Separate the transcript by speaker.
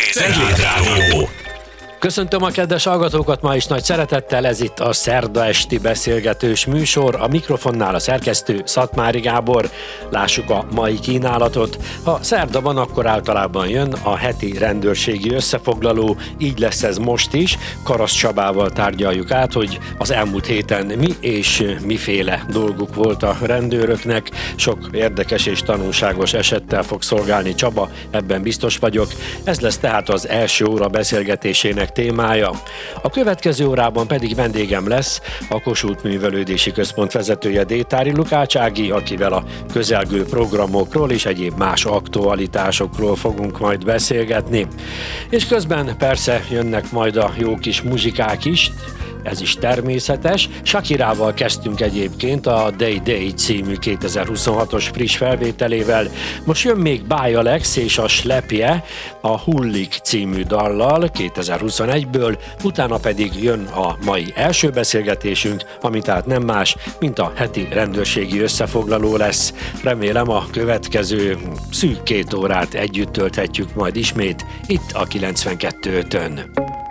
Speaker 1: Cegléd Rádió.
Speaker 2: Köszöntöm a kedves hallgatókat ma is nagy szeretettel, ez itt a szerda esti beszélgetős műsor, a mikrofonnál a szerkesztő Szatmári Gábor. Lássuk a mai kínálatot. Ha szerda van, akkor általában jön a heti rendőrségi összefoglaló, így lesz ez most is. Karasz Csabával tárgyaljuk át, hogy az elmúlt héten mi és miféle dolguk volt a rendőröknek. Sok érdekes és tanulságos esettel fog szolgálni Csaba, ebben biztos vagyok. Ez lesz tehát az első óra beszélgetésének témája. A következő órában pedig vendégem lesz a Kossuth Művelődési Központ vezetője Détári Lukács Ági, akivel a közelgő programokról és egyéb más aktualitásokról fogunk majd beszélgetni. És közben persze jönnek majd a jó kis muzsikák is, ez is természetes. Shakirával kezdtünk egyébként a Day Day című 2026-os friss felvételével. Most jön még Báj Alex és a Slepje a Hullik című dallal 2021-ből, utána pedig jön a mai első beszélgetésünk, ami tehát nem más, mint a heti rendőrségi összefoglaló lesz. Remélem a következő szűk 2 órát együtt tölthetjük majd ismét itt a 92.5-ön.